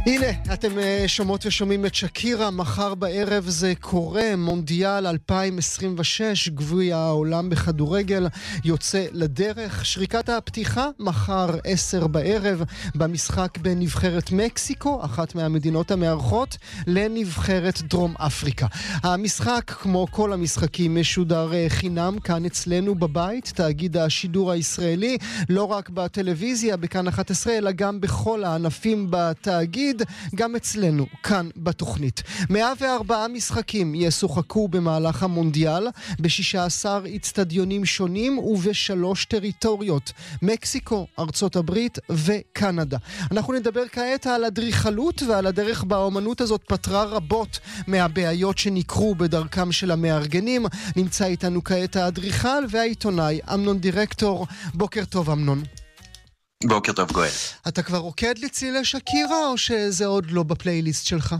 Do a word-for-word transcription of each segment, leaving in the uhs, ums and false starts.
הנה, אתם שומעות ושומעים את שקירה, מחר בערב זה קורה, מונדיאל אלפיים עשרים ושש, גביע העולם בכדורגל יוצא לדרך. שריקת הפתיחה מחר עשר בערב במשחק בין נבחרת מקסיקו, אחת מהמדינות המארחות, לנבחרת דרום אפריקה. המשחק, כמו כל המשחקים, משודר חינם כאן אצלנו בבית, תאגיד השידור הישראלי, לא רק בטלוויזיה, בכאן אחת עשרה, אלא גם בכל הענפים בתאגיד, גם אצלנו, כאן בתוכנית. מאה וארבעה משחקים ישוחקו במהלך המונדיאל, ב-שישה עשר אצטדיונים שונים ובשלוש טריטוריות, מקסיקו, ארצות הברית וקנדה. אנחנו נדבר כעת על אדריכלות ועל הדרך באומנות הזאת פתרה רבות מהבעיות שנקרו בדרכם של המארגנים. נמצא איתנו כעת האדריכל והעיתונאי אמנון דירקטור. בוקר טוב אמנון. בוקר טוב גואל. אתה כבר רוקד לצילי שקירה או שזה עוד לא בפלייליסט שלך?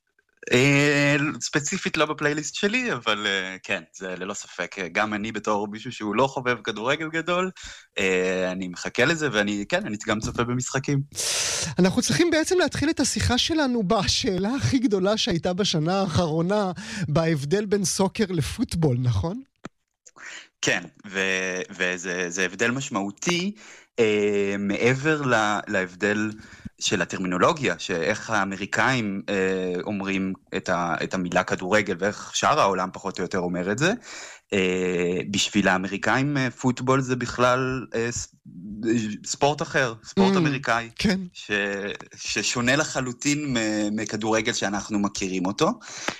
ספציפית לא בפלייליסט שלי, אבל כן, זה ללא ספק. גם אני בתור מישהו שהוא לא חובב כדורגל גדול, אני מחכה לזה, ואני, כן, אני גם צופה במשחקים. אנחנו צריכים בעצם להתחיל את השיחה שלנו בשאלה הכי גדולה שהייתה בשנה האחרונה, בהבדל בין סוקר לפוטבול, נכון? כן, ו- וזה זה הבדל משמעותי, מעבר להבדל של הטרמינולוגיה, שאיך האמריקאים אומרים את המילה כדורגל, ואיך שאר העולם פחות או יותר אומר את זה. בשביל האמריקאים פוטבול זה בכלל ספורט אחר, ספורט אמריקאי, ששונה לחלוטין מכדורגל שאנחנו מכירים אותו.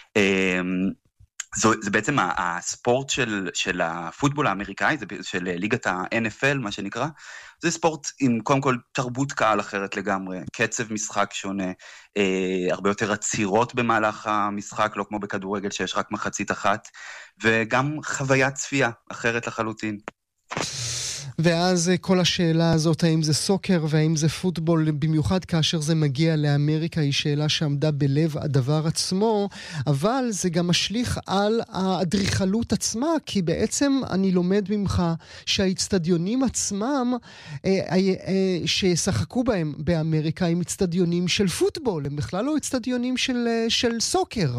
זו, זה בעצם הספורט של, של הפוטבול האמריקאי, זה של ליגת ה-אן אף אל, מה שנקרא. זה ספורט עם קודם כל תרבות קהל אחרת לגמרי, קצב משחק שונה, אה, הרבה יותר עצירות במהלך המשחק, לא כמו בכדורגל שיש רק מחצית אחת, וגם חוויית צפייה אחרת לחלוטין. ואז כל השאלה הזאת, האם זה סוקר והאם זה פוטבול, במיוחד כאשר זה מגיע לאמריקה, היא שאלה שעמדה בלב הדבר עצמו, אבל זה גם משליך על האדריכלות עצמה, כי בעצם אני לומד ממך שהאצטדיונים עצמם, אה, אה, ששחקו בהם באמריקה, הם אצטדיונים של פוטבול, הם בכלל לא אצטדיונים של, של סוקר.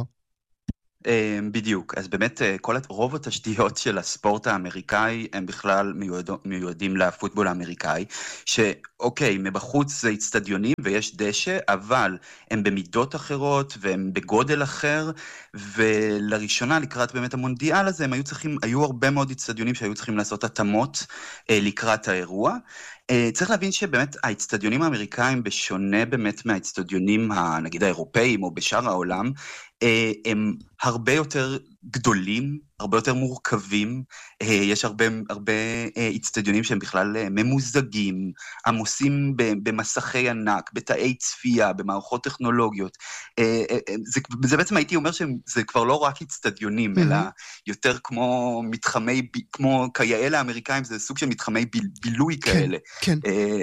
בדיוק, אז באמת כל רוב התשתיות של הספורט האמריקאי הם בכלל מיועדים לפוטבול האמריקאי, שאוקיי, מבחוץ זה אצטדיונים ויש דשא, אבל הם במידות אחרות והם בגודל אחר, ולראשונה לקראת באמת המונדיאל הזה הם היו צריכים, היו הרבה מאוד אצטדיונים שהיו צריכים לעשות התאמות לקראת האירוע. צריך להבין שבאמת האצטדיונים האמריקאים, בשונה באמת מהאצטדיונים נגיד האירופאים או בשאר העולם, הם הרבה יותר גדולים, הרבה יותר מורכבים, יש הרבה, הרבה אצטדיונים שהם בכלל ממוזגים, עמוסים במסכי ענק, בתאי צפייה, במערכות טכנולוגיות. זה, זה בעצם הייתי אומר שזה כבר לא רק אצטדיונים, mm-hmm. אלא יותר כמו מתחמי, כמו כיאה לאמריקאים, זה סוג של מתחמי ביל, בילוי כן, כאלה. כן.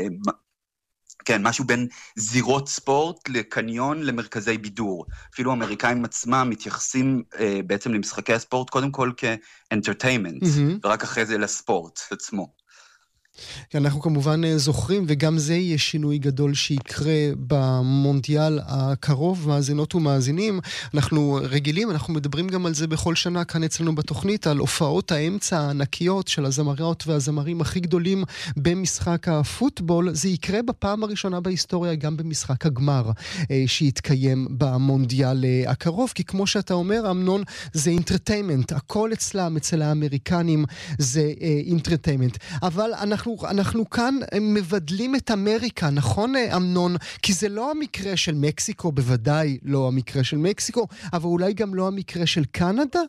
כן, משהו בין זירות ספורט לקניון למרכזי בידור. אפילו האמריקאים עצמם מתייחסים אה, בעצם למשחקי הספורט קודם כל כאנטרטיימנט, mm-hmm. ורק אחרי זה לספורט עצמו. אנחנו כמובן זוכרים, וגם זה יהיה שינוי גדול שיקרה במונדיאל הקרוב, מאזינות ומאזינים. אנחנו רגילים, אנחנו מדברים גם על זה בכל שנה כאן אצלנו בתוכנית, על הופעות האמצע הענקיות של הזמריות והזמרים הכי גדולים במשחק הפוטבול. זה יקרה בפעם הראשונה בהיסטוריה גם במשחק הגמר שיתקיים במונדיאל הקרוב, כי כמו שאתה אומר, אמנון, זה אינטרטיימנט. הכל אצלם, אצל האמריקנים, זה אינטרטיימנט. אבל אנחנו אנחנו, אנחנו כאן מבדלים את אמריקה, נכון אמנון? כי זה לא המקרה של מקסיקו, בוודאי לא המקרה של מקסיקו, אבל אולי גם לא המקרה של קנדה?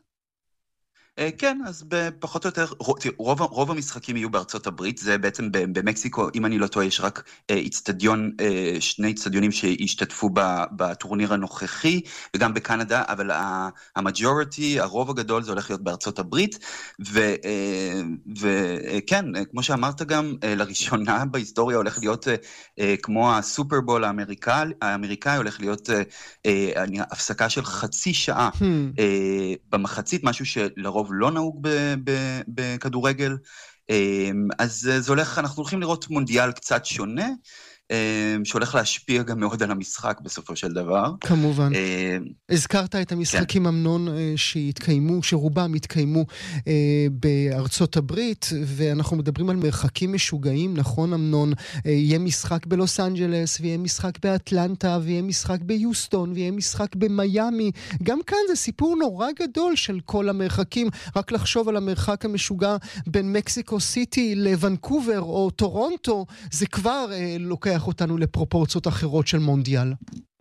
כן, אז פחות או יותר, רוב, רוב המשחקים יהיו בארצות הברית, זה בעצם במקסיקו, אם אני לא טועה, יש רק אצטדיון, שני אצטדיונים שהשתתפו בטורניר הנוכחי, וגם בקנדה, אבל המג'וריטי, הרוב הגדול, זה הולך להיות בארצות הברית, וכן, כמו שאמרת גם, לראשונה בהיסטוריה הולך להיות כמו הסופרבול האמריקאי, האמריקאי הולך להיות הפסקה של חצי שעה במחצית, משהו שלרוב לא נהוג בכדורגל, אז זה הולך, אנחנו הולכים לראות מונדיאל קצת שונה, שהולך להשפיע גם מאוד על המשחק בסופו של דבר. כמובן. הזכרת את המשחקים אמנון שהתקיימו, שרובם התקיימו בארצות הברית, ואנחנו מדברים על מרחקים משוגעים, נכון אמנון? יהיה משחק בלוס אנג'לס, ויהיה משחק באטלנטה, ויהיה משחק ביוסטון, ויהיה משחק במיימי. גם כאן זה סיפור נורא גדול של כל המרחקים, רק לחשוב על המרחק המשוגע בין מקסיקו סיטי לוונקובר או טורונטו, זה כבר אה, לוקח אותנו לפרופורציות אחרות של מונדיאל.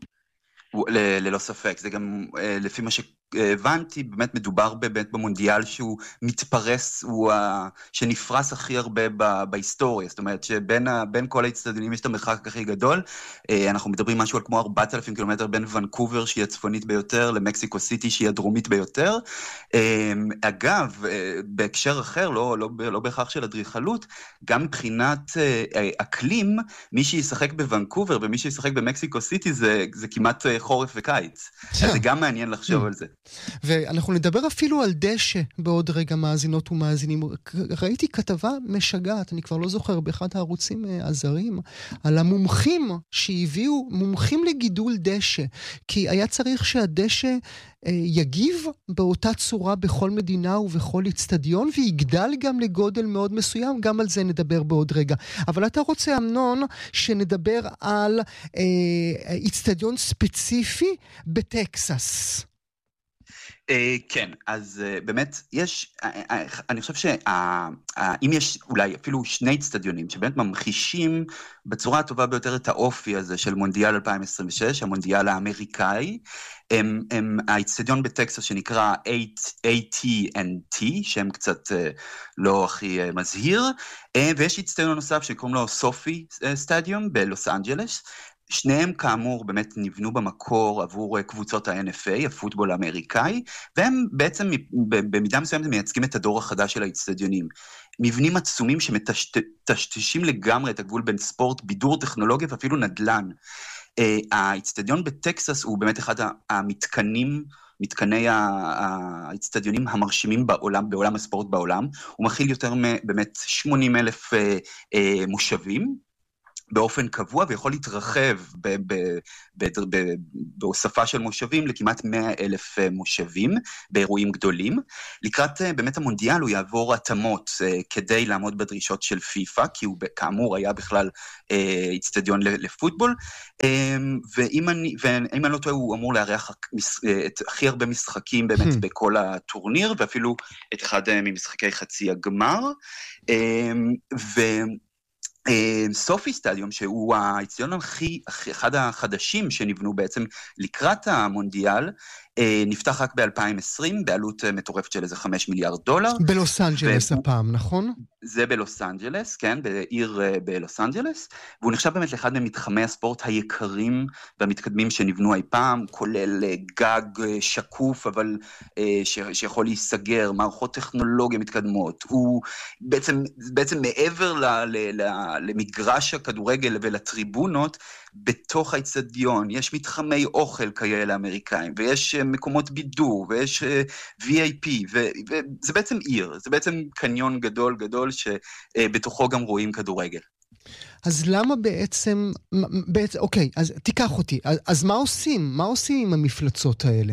ל- ללא ספק, זה גם אה, לפי מה שהבנתי, באמת מדובר באמת במונדיאל שהוא מתפרס, הוא ה... שנפרס הכי הרבה ב- בהיסטוריה, זאת אומרת שבין ה- בין כל האצטדיונים יש את המרחק הכי גדול, אה, אנחנו מדברים משהו על כמו ארבעת אלפים קילומטר בין ונקובר שהיא הצפונית ביותר, למקסיקו סיטי שהיא הדרומית ביותר. אה, אגב, אה, בהקשר אחר, לא, לא, לא בהכרח של אדריכלות, גם מבחינת אה, אקלים, מי שישחק בוונקובר ומי שישחק במקסיקו סיטי זה, זה כמעט אה, חורף וקיץ. אז זה גם מעניין לחשוב על זה. ואנחנו נדבר אפילו על דשא בעוד רגע, מאזינות ומאזינים. ראיתי כתבה משגעת, אני כבר לא זוכר, באחד הערוצים הזרים, על המומחים שהביאו, מומחים לגידול דשא, כי היה צריך שהדשא יגיב באותה צורה בכל מדינה ובכל אצטדיון, ויגדל גם לגודל מאוד מסוים, גם על זה נדבר בעוד רגע. אבל אתה רוצה, אמנון, שנדבר על אה, אצטדיון ספציפי בטקסס. כן, אז באמת יש, אני חושב שאם יש אולי אפילו שני אצטדיונים שבאמת ממחישים בצורה הטובה ביותר את האופי הזה של מונדיאל אלפיים עשרים ושש, המונדיאל האמריקאי, הם, הם האצטדיון בטקסס שנקרא איי טי אנד טי, שם קצת לא הכי מזהיר, ויש אצטדיון נוסף שקוראים לו סופי סטדיום בלוס אנג'לס, שניהם כאמור באמת נבנו במקור עבור קבוצות ה-אן אף איי, הפוטבול האמריקאי, והם בעצם במידה מסוימת מייצגים את הדור החדש של האצטדיונים. מבנים עצומים שמטשטשים לגמרי את הגבול בין ספורט, בידור, טכנולוגיה ואפילו נדל"ן. האצטדיון בטקסס הוא באמת אחד המתקנים, מתקני האצטדיונים המרשימים בעולם, בעולם הספורט בעולם. הוא מכיל יותר באמת שמונים אלף מושבים, באופן קבוע, ויכול להתרחב ב- ב- ב- ב- בהוספה של מושבים לכמעט מאה אלף מושבים באירועים גדולים. לקראת באמת המונדיאל הוא יעבור התאמות כדי לעמוד בדרישות של פיפה, כי הוא כאמור היה בכלל אצטדיון לפוטבול, ואם אני, ואם אני לא טועה הוא אמור לארח את הכי הרבה משחקים באמת בכל הטורניר, ואפילו את אחד ממשחקי חצי הגמר, ו... סופי סטדיום, שהוא האצטדיון הכי, אחד החדשים שנבנו בעצם לקראת המונדיאל, נפתח רק ב-אלפיים ועשרים, בעלות מטורפת של איזה חמש מיליארד דולר. בלוס אנג'לס הפעם, נכון? זה בלוס אנג'לס, כן, בעיר בלוס אנג'לס, והוא נחשב באמת לאחד ממתחמי הספורט היקרים והמתקדמים שנבנו אי פעם, כולל גג שקוף, אבל ש, שיכול להיסגר, מערכות טכנולוגיה מתקדמות. הוא בעצם, בעצם מעבר ל, ל, ל, למגרש הכדורגל ולטריבונות, בתוך האצטדיון יש מתחמי אוכל כאלה אמריקאים, ויש מקומות בידור, ויש וי איי פי, וזה בעצם עיר, זה בעצם קניון גדול גדול, שבתוכו גם רואים כדורגל. אז למה בעצם, בעצם אוקיי, אז תיקח אותי, אז, אז מה עושים? מה עושים עם המפלצות האלה?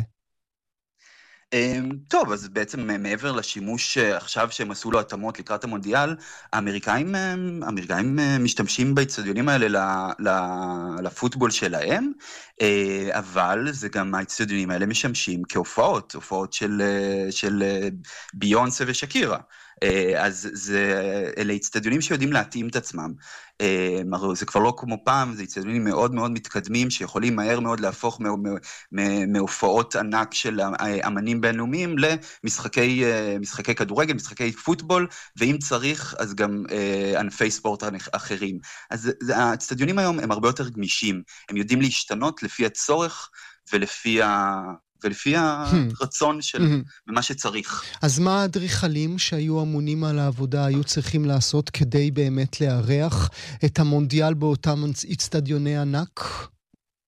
טוב, אז בעצם מעבר לשימוש עכשיו שהם עשו לו התאמות לקראת המונדיאל, האמריקאים, האמריקאים משתמשים באצטדיונים האלה לפוטבול שלהם, אבל זה גם האצטדיונים האלה משמשים כהופעות, הופעות של, של ביונסה ושקירה. אז זה, אלה אצטדיונים שיודעים להתאים את עצמם. זה כבר לא כמו פעם, זה אצטדיונים מאוד מאוד מתקדמים, שיכולים מהר מאוד להפוך מהופעות ענק של אמנים בינלאומיים למשחקי משחקי כדורגל, משחקי פוטבול, ואם צריך, אז גם ענפי ספורט אחרים. אז האצטדיונים היום הם הרבה יותר גמישים, הם יודעים להשתנות לפי הצורך ולפי ה... ולפי הרצון של מה שצריך. אז מה האדריכלים שהיו אמונים על העבודה היו צריכים לעשות כדי באמת לארח את המונדיאל באותם אצטדיוני ענק?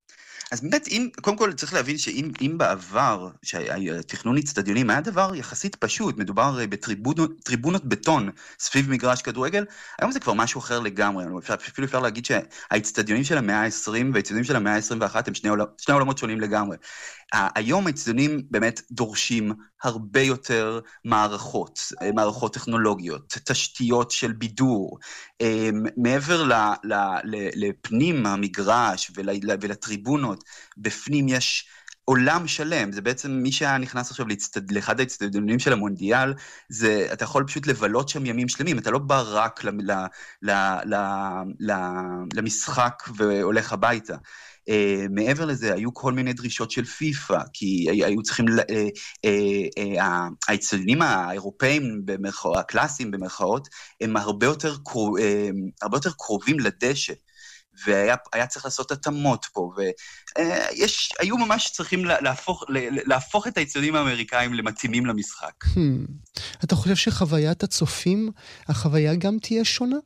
אז באמת, אם, קודם כל צריך להבין שאם אם בעבר, שהתכנון אצטדיונים היה דבר יחסית פשוט, מדובר בטריבונות טריבונות בטון סביב מגרש כדורגל, היום זה כבר משהו אחר לגמרי, אפשר, אפילו אפשר להגיד שהאצטדיונים של המאה ה-עשרים והאצטדיונים של המאה ה-עשרים ואחת הם שני, עול, שני עולמות שונים לגמרי. היום האצטדיונים באמת דורשים הרבה יותר מערכות, מערכות טכנולוגיות, תשתיות של בידור, מעבר ל, ל, ל, לפנים המגרש ול, ולטריבונות, בפנים יש עולם שלם, זה בעצם מי שהיה נכנס עכשיו להצטד... לאחד האצטדיונים של המונדיאל, זה, אתה יכול פשוט לבלות שם ימים שלמים, אתה לא בא רק ל, ל, ל, ל, ל, למשחק והולך הביתה. Uh, מעבר לזה, היו כל מיני דרישות של פיפה, כי היו צריכים, uh, uh, uh, האצטדיונים האירופאים, במרכאות, הקלאסיים במרכאות, הם הרבה יותר, קרוב, uh, הרבה יותר קרובים לדשא, והיה היה צריך לעשות התאמות פה, והיו ממש צריכים להפוך, להפוך את האצטדיונים האמריקאים למתאימים למשחק. Hmm. אתה חושב שחוויית הצופים, החוויה גם תהיה שונה?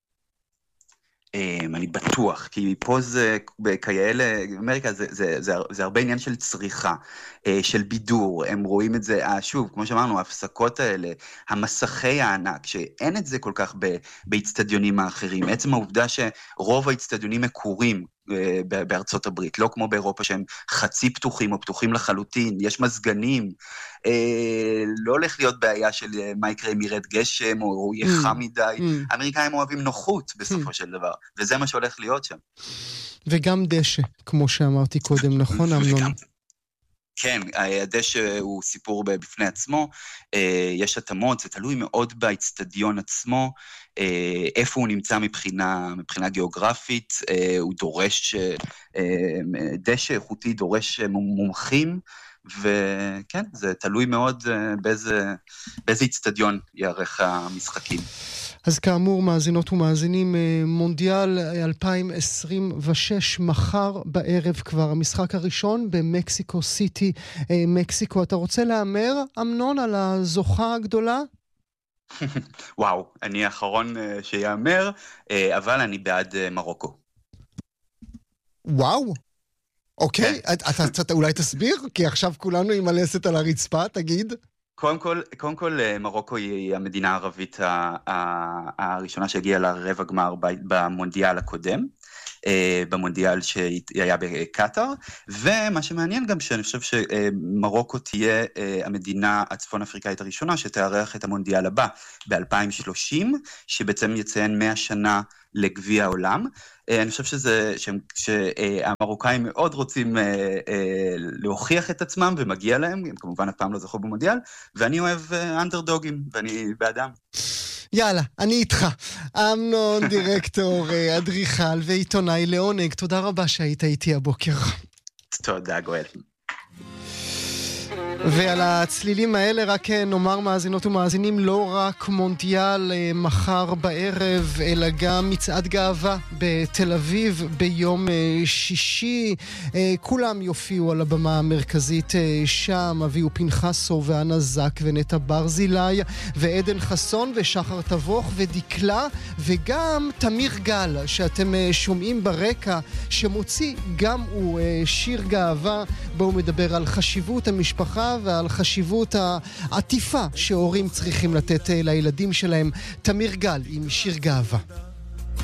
אני בטוח, כי פה זה, כאלה, אמריקה זה, זה, זה, זה הרבה עניין של צריכה, של בידור, הם רואים את זה, שוב, כמו שאמרנו, ההפסקות האלה, המסכי הענק, שאין את זה כל כך באצטדיונים האחרים, עצם העובדה שרוב האצטדיונים מקורים בארצות הברית, לא כמו באירופה שהם חצי פתוחים או פתוחים לחלוטין, יש מזגנים, לא הולך להיות בעיה של מה יקרה אם ירד גשם או יהיה חם מדי, האמריקאים אוהבים נוחות בסופו של דבר, וזה מה שהולך להיות שם. וגם דשא, כמו שאמרתי קודם, נכון אמנון? כן, הדשא הוא סיפור בפני עצמו, יש התאמות, זה תלוי מאוד באצטדיון עצמו, איפה הוא נמצא מבחינה, מבחינה גיאוגרפית, הוא דורש, דשא איכותי דורש מומחים, וכן, זה תלוי מאוד באיזה, באיזה אצטדיון יערך המשחקים. אז כאמור, מאזינות ומאזינים, מונדיאל אלפיים עשרים ושש, מחר בערב כבר, המשחק הראשון במקסיקו סיטי, מקסיקו. אתה רוצה לאמר, אמנון, על הזוכה הגדולה? וואו, אני האחרון שיאמר, אבל אני בעד מרוקו. וואו, אוקיי, אתה, אתה, אתה אולי תסביר? כי עכשיו כולנו עם הלסת על הרצפה, תגיד. קודם כל, קודם כל, מרוקו היא המדינה הערבית הראשונה שהגיעה לרבע גמר במונדיאל הקודם, במונדיאל שהיה בקטר, ומה שמעניין גם שאני חושב שמרוקו תהיה המדינה הצפון אפריקאית הראשונה שתארח את המונדיאל הבא ב-אלפיים שלושים, שבעצם יציין מאה שנה לגביע העולם. אני חושב שזה, שהמרוקאים מאוד רוצים להוכיח את עצמם ומגיע להם, הם כמובן אף פעם לא זכו במונדיאל, ואני אוהב אנדרדוגים, ואני באדם. יאללה, אני איתך. אמנון, דירקטור, אדריכל ועיתונאי לעונג, תודה רבה שהיית איתי הבוקר. תודה, גואל. ועל הצלילים האלה רק נאמר, מאזינות ומאזינים, לא רק מונדיאל מחר בערב, אלא גם מצעד גאווה בתל אביב ביום שישי. כולם יופיעו על הבמה המרכזית שם, אביהו פנחסו ואנה זק ונטע ברזילי ועדן חסון ושחר תבוך ודקלה, וגם תמיר גל שאתם שומעים ברקע, שמוציא גם הוא שיר גאווה בו הוא מדבר על חשיבות המשפחה ועל חשיבות העטיפה שהורים צריכים לתת לילדים שלהם. תמיר גל עם שיר גאווה.